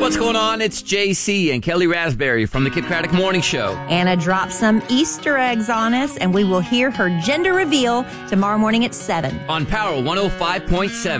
What's going on? It's JC and Kelly Raspberry from the Kid Craddock Morning Show. Anna dropped some Easter eggs on us, and we will hear her gender reveal tomorrow morning at 7. On Power 105.7.